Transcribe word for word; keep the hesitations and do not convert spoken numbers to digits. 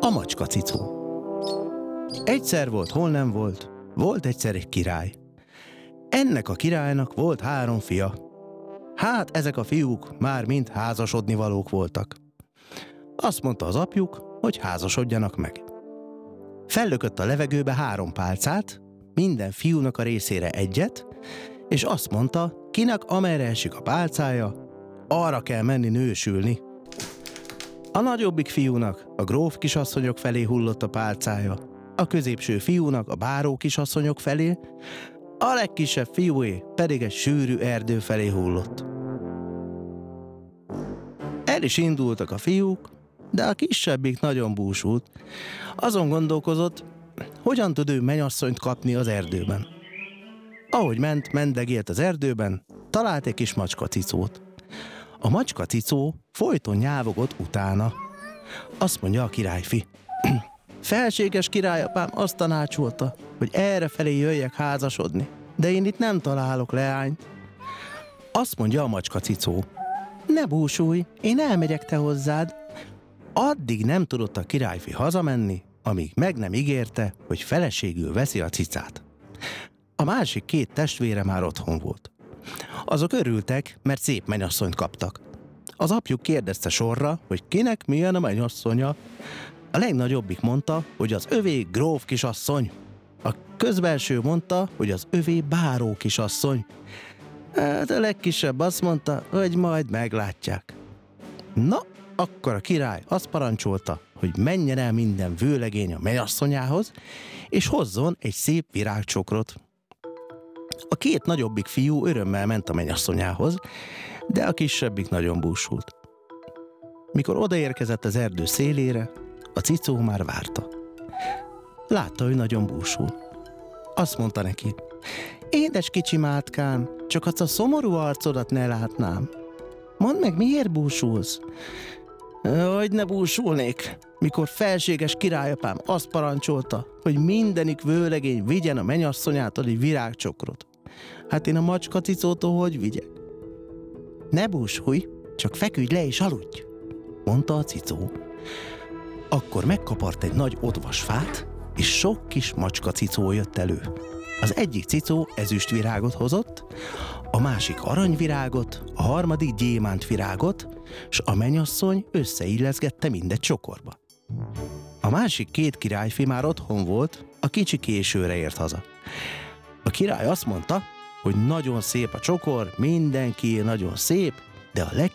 A macskacicó. Egyszer volt, hol nem volt, volt egyszer egy király. Ennek a királynak volt három fia. Hát ezek a fiúk már mind házasodnivalók voltak. Azt mondta az apjuk, hogy házasodjanak meg. Fellökött a levegőbe három pálcát, minden fiúnak a részére egyet, és azt mondta, kinek amerre esik a pálcája, arra kell menni nősülni. A nagyobbik fiúnak a gróf kisasszonyok felé hullott a pálcája, a középső fiúnak a báró kisasszonyok felé, a legkisebb fiúé pedig egy sűrű erdő felé hullott. El is indultak a fiúk, de a kisebbik nagyon búsult. Azon gondolkozott, hogyan tud ő menyasszonyt kapni az erdőben. Ahogy ment, mendegélt az erdőben, talált egy kis macskacicót. A macskacicó folyton nyávogott utána. Azt mondja a királyfi: felséges királyapám azt tanácsolta, hogy errefelé jöjjek házasodni, de én itt nem találok leányt. Azt mondja a macskacicó: ne búsulj, én elmegyek te hozzád. Addig nem tudott a királyfi hazamenni, amíg meg nem ígérte, hogy feleségül veszi a cicát. A másik két testvére már otthon volt. Azok örültek, mert szép menyasszonyt kaptak. Az apjuk kérdezte sorra, hogy kinek milyen a menyasszonya. A legnagyobbik mondta, hogy az övé gróf kisasszony. A közbelső mondta, hogy az övé báró kisasszony. Hát a legkisebb azt mondta, hogy majd meglátják. Na, akkor a király azt parancsolta, hogy menjen el minden vőlegény a menyasszonyához, és hozzon egy szép virágcsokrot. A két nagyobbik fiú örömmel ment a menyasszonyához, de a kisebbik nagyon búsult. Mikor odaérkezett az erdő szélére, a cicó már várta. Látta, hogy nagyon búsul. Azt mondta neki: édes kicsi mátkám, csak azt a szomorú arcodat ne látnám. Mondd meg, miért búsulsz? Hogy ne búsulnék, mikor felséges királyapám azt parancsolta, hogy mindenik vőlegény vigyen a menyasszonyától egy virágcsokrot. Hát én a macskacicótól hogy vigyek? Ne búsulj, csak feküdj le és aludj, mondta a cicó. Akkor megkapart egy nagy odvas fát, és sok kis macskacicó jött elő. Az egyik cicó ezüstvirágot hozott, a másik aranyvirágot, a harmadik gyémántvirágot, s a menyasszony összeilleszgette mindegy csokorba. A másik két királyfi már otthon volt, a kicsi későre ért haza. A király azt mondta, hogy nagyon szép a csokor, mindenki nagyon szép, de a leg